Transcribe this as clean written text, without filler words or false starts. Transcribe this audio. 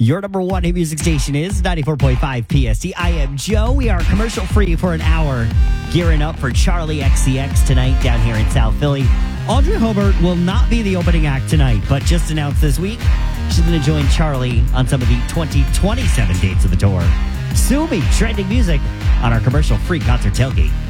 Your number one hit music station is 94.5 PST. I am Joe. We are commercial free for an hour, gearing up for Charlie XCX tonight down here in South Philly. Audrey Hobart will not be the opening act tonight, but just announced this week she's going to join Charlie on some of the 2027 dates of the tour. Sumi, trending music on our commercial free concert tailgate.